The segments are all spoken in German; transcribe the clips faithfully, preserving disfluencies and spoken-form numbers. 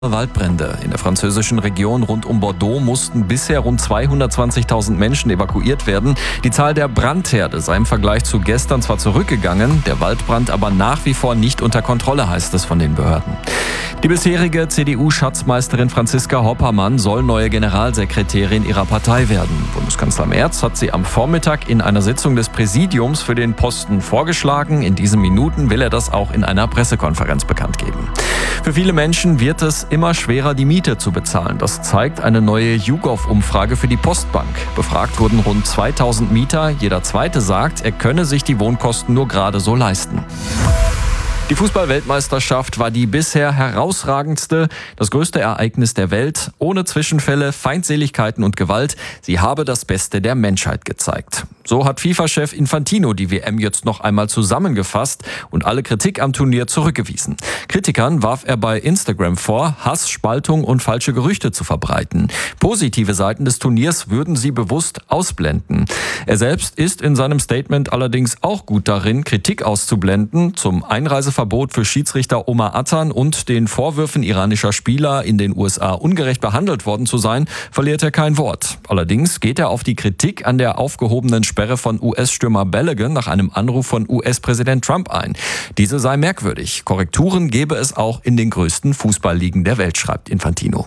Waldbrände. In der französischen Region rund um Bordeaux mussten bisher rund zweihundertzwanzigtausend Menschen evakuiert werden. Die Zahl der Brandherde sei im Vergleich zu gestern zwar zurückgegangen, der Waldbrand aber nach wie vor nicht unter Kontrolle, heißt es von den Behörden. Die bisherige C D U-Schatzmeisterin Franziska Hoppermann soll neue Generalsekretärin ihrer Partei werden. Bundeskanzler Merz hat sie am Vormittag in einer Sitzung des Präsidiums für den Posten vorgeschlagen. In diesen Minuten will er das auch in einer Pressekonferenz bekannt geben. Für viele Menschen wird es immer schwerer, die Miete zu bezahlen. Das zeigt eine neue YouGov-Umfrage für die Postbank. Befragt wurden rund zweitausend Mieter. Jeder Zweite sagt, er könne sich die Wohnkosten nur gerade so leisten. Die Fußball-Weltmeisterschaft war die bisher herausragendste, das größte Ereignis der Welt, ohne Zwischenfälle, Feindseligkeiten und Gewalt. Sie habe das Beste der Menschheit gezeigt. So hat FIFA-Chef Infantino die W M jetzt noch einmal zusammengefasst und alle Kritik am Turnier zurückgewiesen. Kritikern warf er bei Instagram vor, Hass, Spaltung und falsche Gerüchte zu verbreiten. Positive Seiten des Turniers würden sie bewusst ausblenden. Er selbst ist in seinem Statement allerdings auch gut darin, Kritik auszublenden, zum Einreiseverbot Verbot für Schiedsrichter Omar Attan und den Vorwürfen iranischer Spieler, in den U S A ungerecht behandelt worden zu sein, verliert er kein Wort. Allerdings geht er auf die Kritik an der aufgehobenen Sperre von U S-Stürmer Balogun nach einem Anruf von U S-Präsident Trump ein. Diese sei merkwürdig. Korrekturen gebe es auch in den größten Fußballligen der Welt, schreibt Infantino.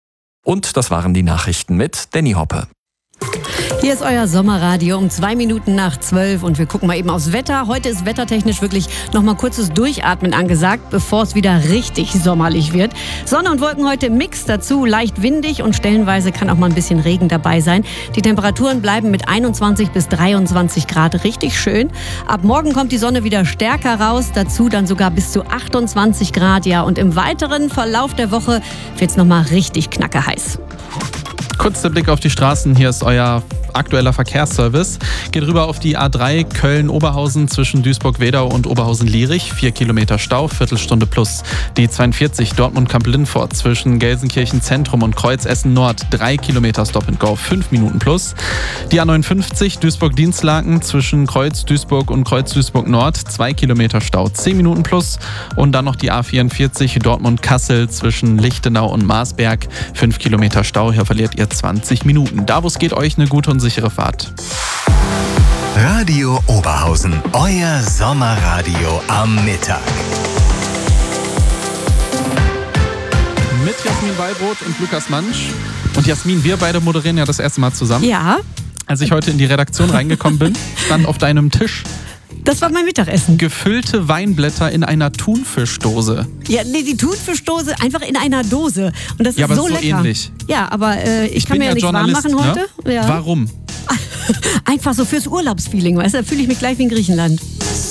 Und das waren die Nachrichten mit Danny Hoppe. Hier ist euer Sommerradio um zwei Minuten nach zwölf und wir gucken mal eben aufs Wetter. Heute ist wettertechnisch wirklich noch mal kurzes Durchatmen angesagt, bevor es wieder richtig sommerlich wird. Sonne und Wolken heute im Mix, dazu leicht windig und stellenweise kann auch mal ein bisschen Regen dabei sein. Die Temperaturen bleiben mit einundzwanzig bis dreiundzwanzig Grad richtig schön. Ab morgen kommt die Sonne wieder stärker raus, dazu dann sogar bis zu achtundzwanzig Grad. Ja, und im weiteren Verlauf der Woche wird es noch mal richtig knackeheiß. Kurzer Blick auf die Straßen, hier ist euer aktueller Verkehrsservice. Geht rüber auf die A drei Köln-Oberhausen zwischen Duisburg-Wedau und Oberhausen-Lierich. Vier Kilometer Stau, Viertelstunde plus. Die zweiundvierzig Dortmund-Kamp-Lindfort zwischen Gelsenkirchen-Zentrum und Kreuz-Essen-Nord. Drei Kilometer Stop-and-Go, fünf Minuten plus. Die A neunundfünfzig Duisburg-Dienstlaken zwischen Kreuz-Duisburg und Kreuz-Duisburg-Nord. Zwei Kilometer Stau, zehn Minuten plus. Und dann noch die A vierundvierzig Dortmund-Kassel zwischen Lichtenau und Marsberg. Fünf Kilometer Stau, hier verliert ihr zwanzig Minuten. Da, wo es geht, euch eine gute und sichere Fahrt. Radio Oberhausen, euer Sommerradio am Mittag. Mit Jasmin Wallbrot und Lukas Mansch. Und Jasmin, wir beide moderieren ja das erste Mal zusammen. Ja. Als ich heute in die Redaktion reingekommen bin, stand auf deinem Tisch Das war mein Mittagessen. gefüllte Weinblätter in einer Thunfischdose. Ja, nee, die Thunfischdose einfach in einer Dose. Und das ist Ja, aber so ist so lecker. ähnlich. Ja, aber äh, ich, Ich kann bin mir ja ja nicht warm Journalist, machen ne? heute. Ja. Warum? Einfach so fürs Urlaubsfeeling, weißt du? Da fühle ich mich gleich wie in Griechenland.